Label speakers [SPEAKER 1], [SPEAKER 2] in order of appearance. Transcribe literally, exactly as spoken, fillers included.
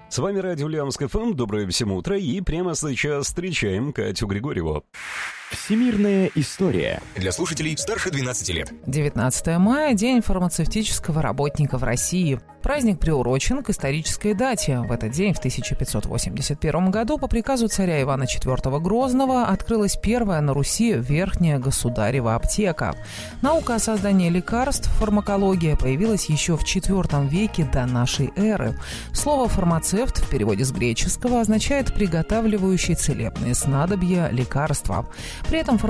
[SPEAKER 1] С вами радио Ульяновск эф эм. Доброе всем утро. И прямо сейчас встречаем Катю Григорьеву.
[SPEAKER 2] Всемирная история.
[SPEAKER 3] Для слушателей старше двенадцати лет.
[SPEAKER 4] девятнадцатое мая – День фармацевтического работника в России. Праздник приурочен к исторической дате. В этот день, в тысяча пятьсот восемьдесят первом году, по приказу царя Ивана четвёртого Грозного открылась первая на Руси верхняя государева аптека. Наука о создании лекарств, фармакология, появилась еще в четвёртом веке до нашей эры. Слово «фармацевт» в переводе с греческого означает «приготавливающий целебные снадобья, лекарства». При этом